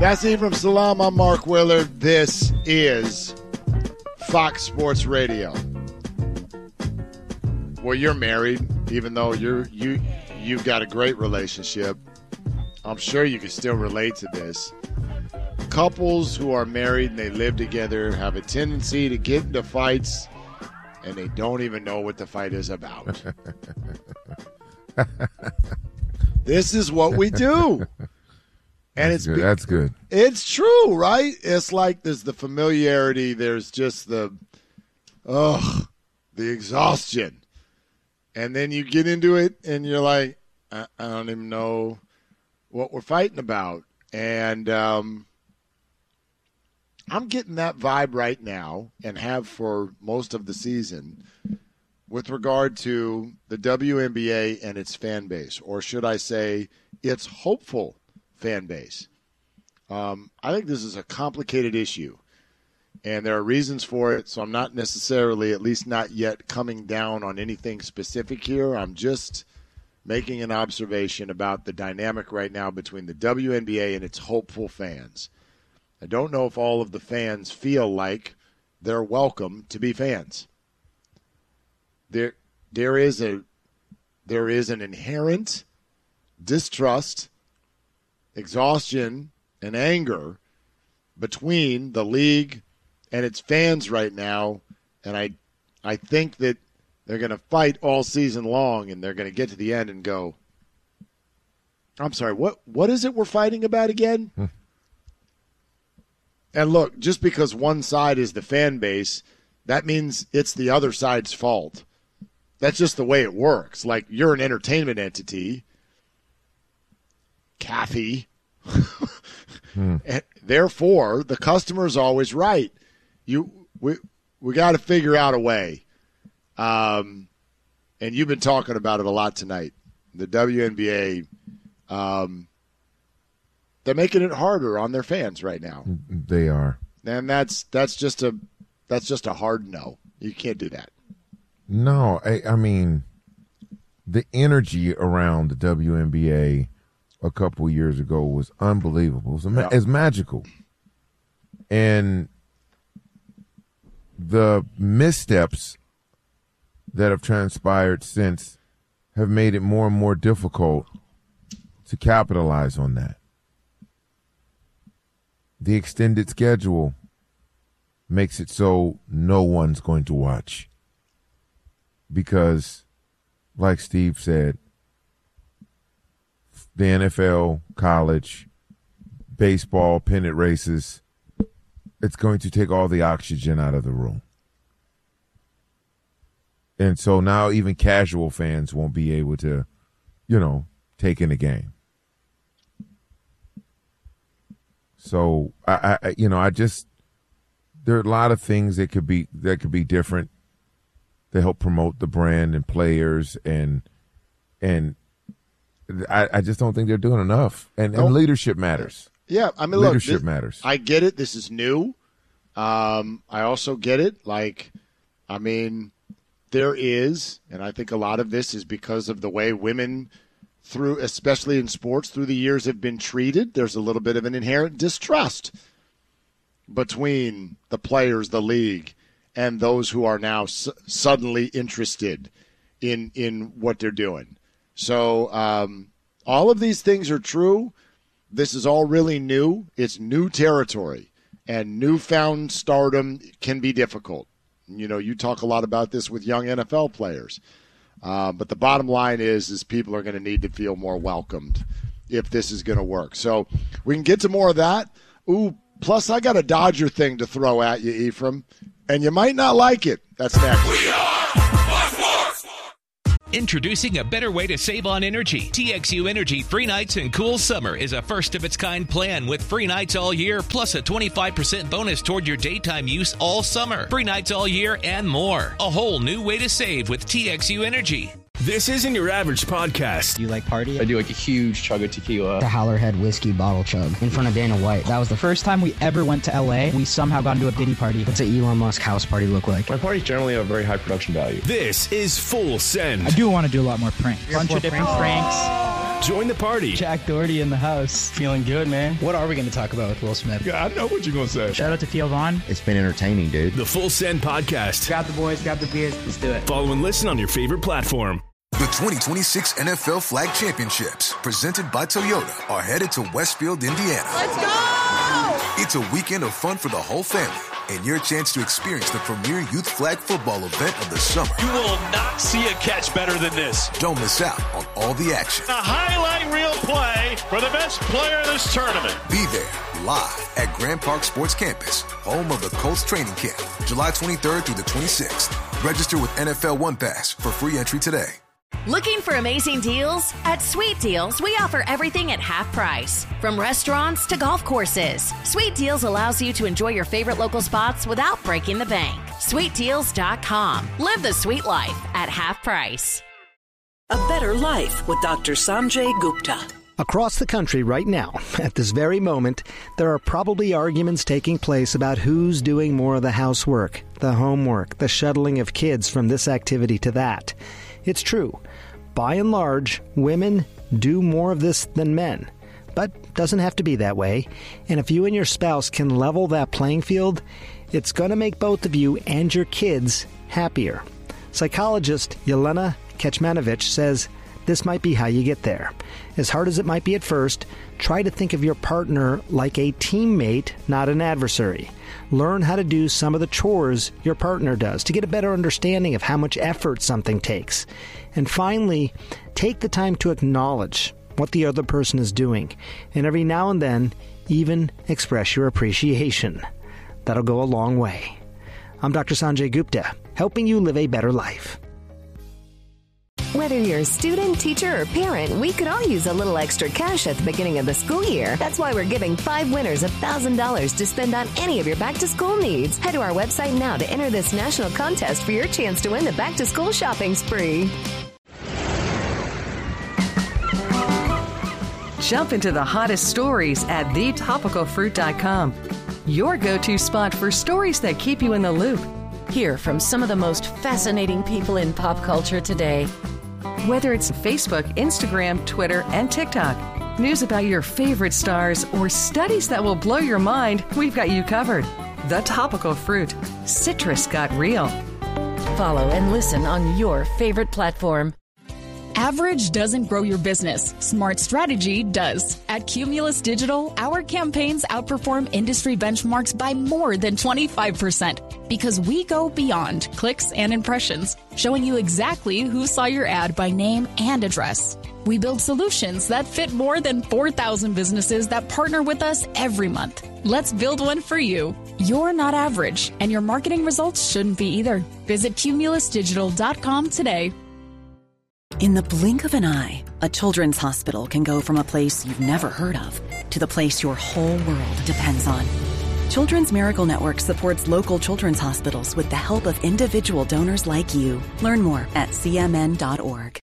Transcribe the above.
That's Ephraim Salam. I'm Mark Willard. This is Fox Sports Radio. Well, you're married, even though you've got a great relationship. I'm sure you can still relate to this. Couples who are married and they live together have a tendency to get into fights, and they don't even know what the fight is about. This is what we do. And that's good. It's true, right? It's like there's the familiarity. There's just the exhaustion. And then you get into it, and you're like, I don't even know what we're fighting about. And I'm getting that vibe right now, and have for most of the season, with regard to the WNBA and its fan base, or should I say its hopeful fan base. I think this is a complicated issue, and there are reasons for it, so I'm not necessarily, at least not yet, coming down on anything specific here. I'm just making an observation about the dynamic right now between the WNBA and its hopeful fans. I don't know if all of the fans feel like they're welcome to be fans. There is an inherent distrust, exhaustion, and anger between the league and its fans right now, and I think that they're going to fight all season long, and they're going to get to the end and go, I'm sorry, what is it we're fighting about again? And look, just because one side is the fan base, that means it's the other side's fault. That's just the way it works. Like, you're an entertainment entity, Kathy. And therefore, the customer's always right. We got to figure out a way. And you've been talking about it a lot tonight. The WNBA, they're making it harder on their fans right now. They are. And that's just a hard no. You can't do that. No, I mean, the energy around the WNBA a couple of years ago was unbelievable. It's magical. And the missteps that have transpired since have made it more and more difficult to capitalize on that. The extended schedule makes it so no one's going to watch. Because, like Steve said, the NFL, college, baseball, pennant races, it's going to take all the oxygen out of the room. And so now even casual fans won't be able to, take in a game. So I just, there are a lot of things that could be different. They help promote the brand and players, and I just don't think they're doing enough. And leadership matters. Yeah, I mean, leadership matters. I get it. This is new. I also get it. There is, and I think a lot of this is because of the way women, especially in sports, through the years have been treated. There's a little bit of an inherent distrust between the players, the league, and those who are now suddenly interested in what they're doing. So all of these things are true. This is all really new. It's new territory, and newfound stardom can be difficult. You talk a lot about this with young NFL players. But the bottom line is people are going to need to feel more welcomed if this is going to work. So we can get to more of that. Ooh, plus I got a Dodger thing to throw at you, Ephraim. And you might not like it. That's next. We are Fox Sports. Introducing a better way to save on energy. TXU Energy Free Nights and Cool Summer is a first-of-its-kind plan with free nights all year, plus a 25% bonus toward your daytime use all summer. Free nights all year and more. A whole new way to save with TXU Energy. This isn't your average podcast. Do you like party? I do like a huge chug of tequila. The Howlerhead whiskey bottle chug in front of Dana White. That was the first time we ever went to LA. We somehow got into a Diddy party. What's an Elon Musk house party look like? My parties generally have very high production value. This is Full Send. I do want to do a lot more pranks. Bunch of different pranks. Join the party. Jack Doherty in the house. Feeling good, man. What are we going to talk about with Will Smith? Yeah, I know what you're going to say. Shout out to Theo Vaughn. It's been entertaining, dude. The Full Send Podcast. Grab the boys, grab the beers. Let's do it. Follow and listen on your favorite platform. The 2026 NFL Flag Championships, presented by Toyota, are headed to Westfield, Indiana. Let's go! It's a weekend of fun for the whole family and your chance to experience the premier youth flag football event of the summer. You will not see a catch better than this. Don't miss out on all the action. A highlight reel play for the best player in this tournament. Be there live at Grand Park Sports Campus, home of the Colts training camp, July 23rd through the 26th. Register with NFL One Pass for free entry today. Looking for amazing deals? At Sweet Deals, we offer everything at half price. From restaurants to golf courses, Sweet Deals allows you to enjoy your favorite local spots without breaking the bank. SweetDeals.com. Live the sweet life at half price. A better life with Dr. Sanjay Gupta. Across the country right now, at this very moment, there are probably arguments taking place about who's doing more of the housework, the homework, the shuttling of kids from this activity to that. It's true. By and large, women do more of this than men. But doesn't have to be that way. And if you and your spouse can level that playing field, it's going to make both of you and your kids happier. Psychologist Yelena Kecmanovic says this might be how you get there. As hard as it might be at first, try to think of your partner like a teammate, not an adversary. Learn how to do some of the chores your partner does to get a better understanding of how much effort something takes. And finally, take the time to acknowledge what the other person is doing. And every now and then, even express your appreciation. That'll go a long way. I'm Dr. Sanjay Gupta, helping you live a better life. Whether you're a student, teacher, or parent, we could all use a little extra cash at the beginning of the school year. That's why we're giving 5 winners $1,000 to spend on any of your back-to-school needs. Head to our website now to enter this national contest for your chance to win the back-to-school shopping spree. Jump into the hottest stories at thetopicalfruit.com. Your go-to spot for stories that keep you in the loop. Hear from some of the most fascinating people in pop culture today. Whether it's Facebook, Instagram, Twitter, and TikTok, news about your favorite stars, or studies that will blow your mind, we've got you covered. The Topical Fruit. Citrus got real. Follow and listen on your favorite platform. Average doesn't grow your business. Smart strategy does. At Cumulus Digital, our campaigns outperform industry benchmarks by more than 25% because we go beyond clicks and impressions, showing you exactly who saw your ad by name and address. We build solutions that fit more than 4,000 businesses that partner with us every month. Let's build one for you. You're not average, and your marketing results shouldn't be either. Visit cumulusdigital.com today. In the blink of an eye, a children's hospital can go from a place you've never heard of to the place your whole world depends on. Children's Miracle Network supports local children's hospitals with the help of individual donors like you. Learn more at cmn.org.